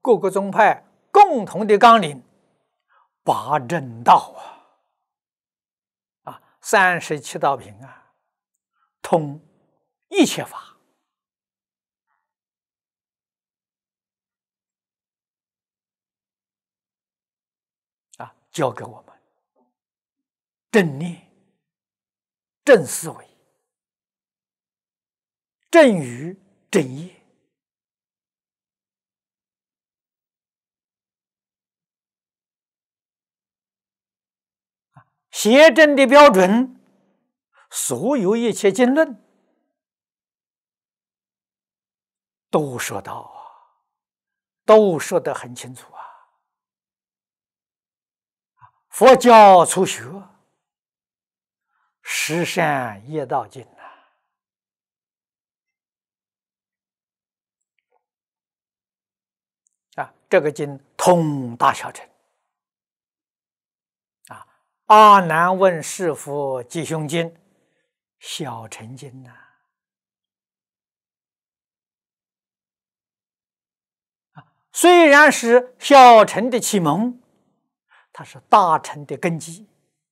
各个宗派共同的纲领，八正道37道品通一切法教给我们正念、正思维、正语、正业。邪正的标准，所有一切经论都说到都说得很清楚佛教初学，十善业道经这个经通大小乘阿难问是佛吉凶经，小乘经虽然是小乘的启蒙，它是大乘的根基。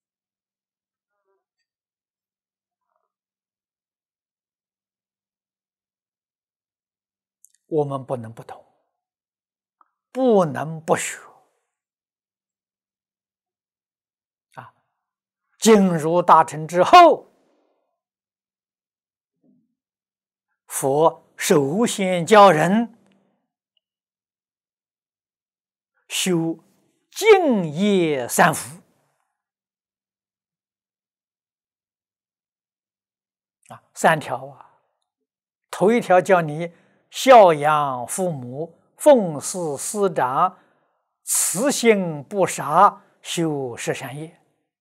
我们不能不懂，不能不学进入大乘之后，佛首先教人修净业三福三条头一条叫你孝养父母，奉事师长，慈心不杀，修十善业。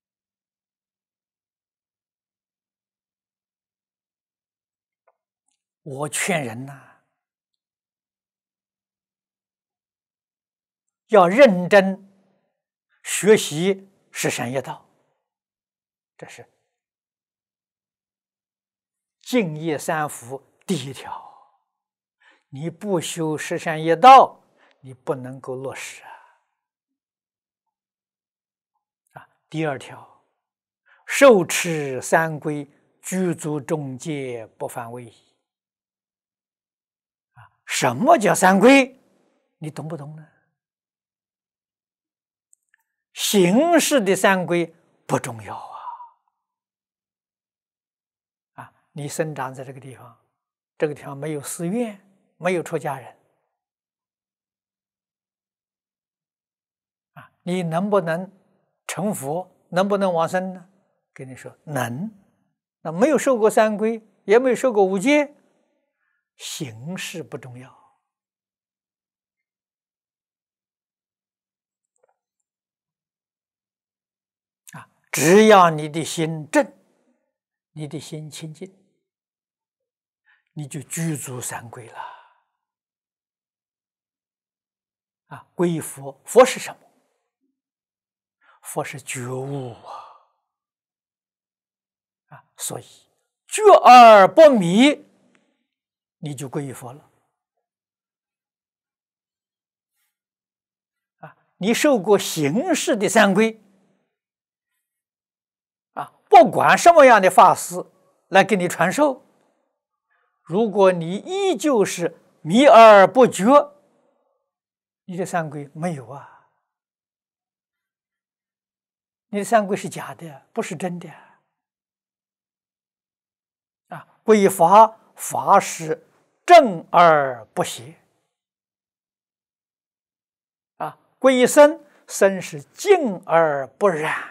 我劝人要认真学习十善业道，这是净业三福第一条。你不修十善业道，你不能够落实第二条，受持三规，具足众戒，不犯违仪。什么叫三规？你懂不懂呢？形式的三规不重要你生长在这个地方，这个地方没有寺院，没有出家人你能不能成佛？能不能往生呢？跟你说能。那没有受过三规，也没有受过五戒，形式不重要只要你的心正，你的心清净，你就具足三规了皈佛。佛是什么？佛是觉悟所以觉而不迷，你就皈依佛了你受过形式的三规不管什么样的法师来给你传授，如果你依旧是迷而不觉，你的三规没有你的三规是假的，不是真的皈法，法是正而不邪皈依僧，僧是净而不染。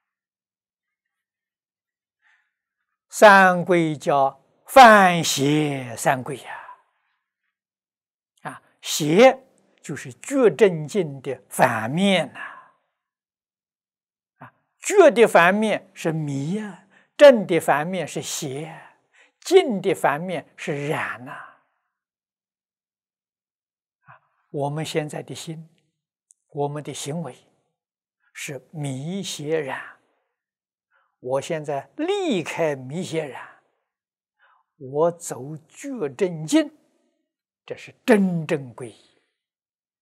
三规叫犯邪三规邪就是觉正境的反面觉的反面是迷正的反面是邪，净的反面是染我们现在的心，我们的行为是迷邪染。我现在离开迷邪染，我走觉正境，这是真正皈依